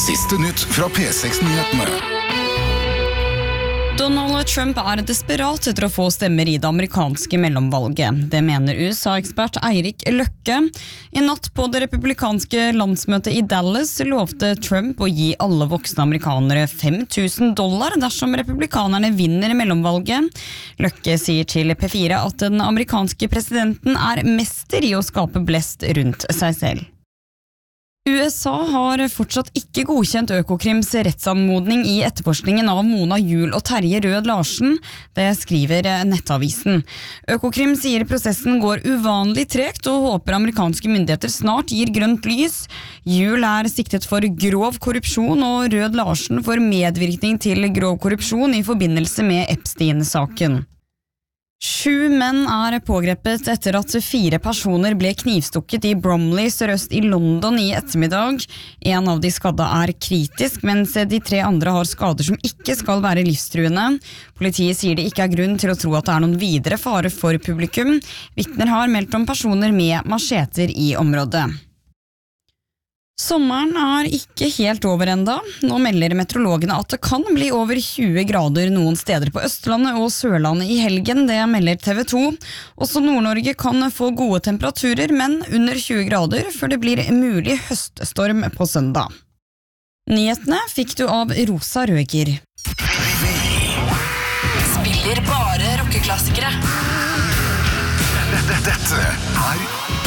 Siste nytt fra P6-nyhetene. Donald Trump desperat etter å få stemmer i det amerikanske mellomvalget. Det mener USA-ekspert Eirik Løkke. I natt på det republikanske landsmøtet i Dallas lovte Trump å gi alle voksne amerikanere $5,000 dersom republikanerne vinner mellomvalget. Løkke sier til P4 at den amerikanske presidenten mester i å skape blest rundt seg selv. USA har fortsatt ikke godkjent Økokrims rettsanmodning i etterforskningen av Mona Juul og Terje Rød Larsen. Det skriver Nettavisen. Økokrim sier prosessen går uvanlig tregt og håper amerikanske myndigheter snart gir grønt lys. Juul siktet for grov korrupsjon og Rød Larsen for medvirkning til grov korrupsjon i forbindelse med Epstein-saken. 7 menn pågrepet etter at 4 personer ble knivstukket i Bromley sørøst i London i ettermiddag. En av de skadde kritisk, mens de 3 andre har skader som ikke skal være livstruende. Politiet sier det ikke grunn til å tro at det noen videre fare for publikum. Vitner har meldt om personer med macheter i området. Sommeren ikke helt over enda. Nå melder meteorologene at det kan bli over 20 grader noen steder på Østlandet og Sørlandet i helgen, det melder TV 2. Også Nord-Norge kan få gode temperaturer, men under 20 grader før det blir mulig høststorm på søndag. Nyhetene fikk du av Rosa Røger. Spiller bare rockeklassikere. Dette